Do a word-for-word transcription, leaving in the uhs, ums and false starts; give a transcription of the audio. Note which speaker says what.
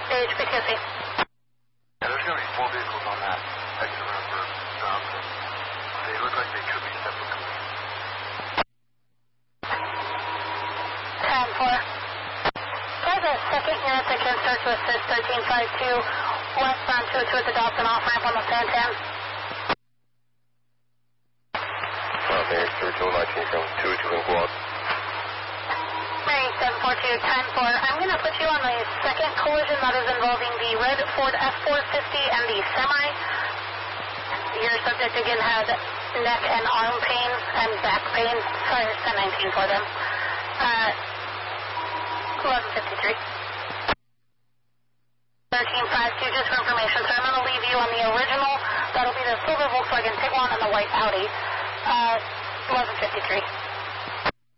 Speaker 1: H P T O C.
Speaker 2: Yeah, there's going to be four vehicles on that exit ramp for Johnson. They look like they could be separate collisions.
Speaker 1: ten four. Try the second unit that can start to assist thirteen five two westbound two oh two at the Dawson off ramp on the Santan.
Speaker 2: Uh, Mary thirteen nineteen from two oh two in Guad.
Speaker 1: Mary seven four two ten four. I'm going to put you on the second collision that is involving the red Ford F four fifty and the semi. Your subject again had neck and arm pain and back pain. Sorry, it's ten nineteen for them. Uh, eleven fifty-three. thirteen five two, just for information, so I'm going to leave you on the original. That'll be the silver Volkswagen Tiguan and the white Audi. Uh, eleven fifty-three.